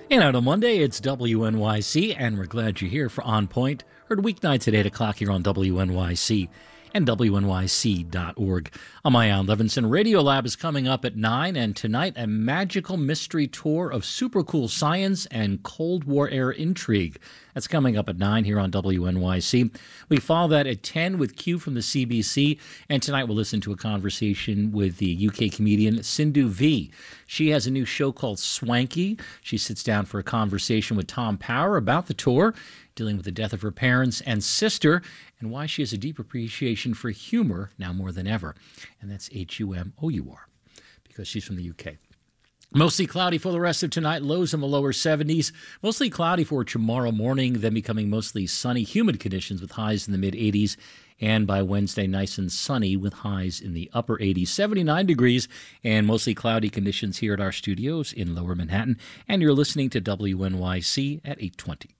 And out on Monday, it's WNYC, and we're glad you're here for On Point. Heard weeknights at 8 o'clock here on WNYC and WNYC.org. I'm Ian Levinson. Radio Lab is coming up at 9, and tonight, a magical mystery tour of super cool science and Cold War era intrigue. That's coming up at 9 here on WNYC. We follow that at 10 with Q from the CBC, and tonight we'll listen to a conversation with the UK comedian Sindhu V. She has a new show called Swanky. She sits down for a conversation with Tom Power about the tour, dealing with the death of her parents and sister, and why she has a deep appreciation for humor now more than ever. And that's Humour, because she's from the UK. Mostly cloudy for the rest of tonight, lows in the lower 70s. Mostly cloudy for tomorrow morning, then becoming mostly sunny, humid conditions with highs in the mid-80s. And by Wednesday, nice and sunny with highs in the upper 80s, 79 degrees, and mostly cloudy conditions here at our studios in Lower Manhattan. And you're listening to WNYC at 8:20.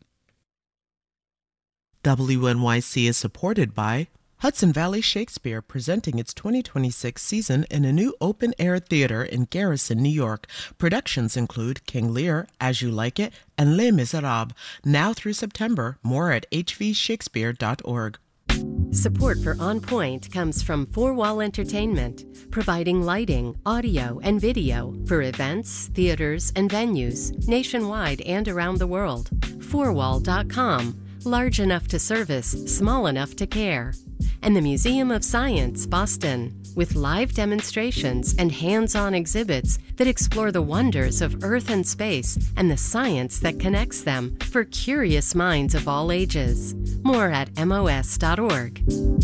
WNYC is supported by Hudson Valley Shakespeare, presenting its 2026 season in a new open-air theater in Garrison, New York. Productions include King Lear, As You Like It, and Les Miserables. Now through September. More at hvshakespeare.org. Support for On Point comes from Four Wall Entertainment, providing lighting, audio, and video for events, theaters, and venues nationwide and around the world. Fourwall.com. Large enough to service, small enough to care. And the Museum of Science, Boston, with live demonstrations and hands-on exhibits that explore the wonders of Earth and space and the science that connects them for curious minds of all ages. More at mos.org.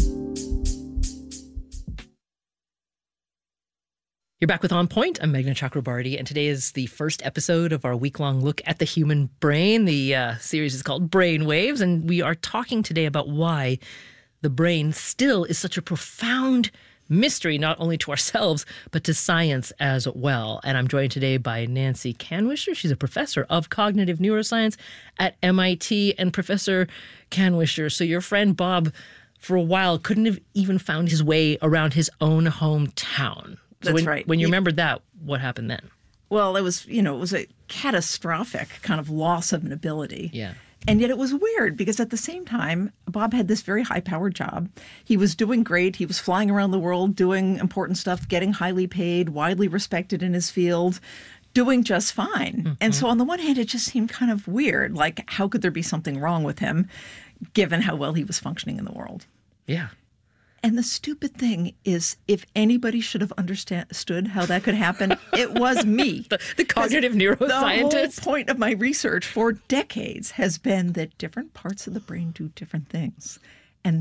You're back with On Point. I'm Meghna Chakrabarty, and today is the first episode of our week-long look at the human brain. The series is called Brain Waves, and we are talking today about why the brain still is such a profound mystery, not only to ourselves, but to science as well. And I'm joined today by Nancy Kanwisher. She's a professor of cognitive neuroscience at MIT. And Professor Kanwisher, so your friend Bob, for a while, couldn't have even found his way around his own hometown. So That's right. When you remembered that, what happened then? Well, it was a catastrophic kind of loss of an ability. Yeah. And yet it was weird because at the same time, Bob had this very high-powered job. He was doing great. He was flying around the world, doing important stuff, getting highly paid, widely respected in his field, doing just fine. Mm-hmm. And so on the one hand, it just seemed kind of weird. Like, how could there be something wrong with him, given how well he was functioning in the world? Yeah. And the stupid thing is, if anybody should have understood how that could happen, it was me. the cognitive neuroscientist. The whole point of my research for decades has been that different parts of the brain do different things.